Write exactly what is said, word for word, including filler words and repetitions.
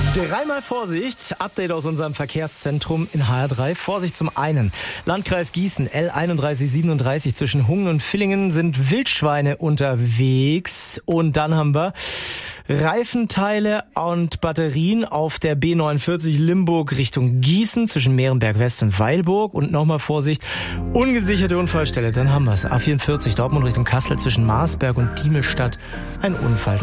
Dreimal Vorsicht, Update aus unserem Verkehrszentrum in H R drei. Vorsicht zum einen, Landkreis Gießen, L einunddreißig siebenunddreißig zwischen Hungen und Villingen sind Wildschweine unterwegs. Und dann haben wir Reifenteile und Batterien auf der B neunundvierzig Limburg Richtung Gießen zwischen Mehrenberg West und Weilburg. Und nochmal Vorsicht, ungesicherte Unfallstelle, dann haben wir es. A vierundvierzig Dortmund Richtung Kassel zwischen Marsberg und Diemelstadt, ein Unfall.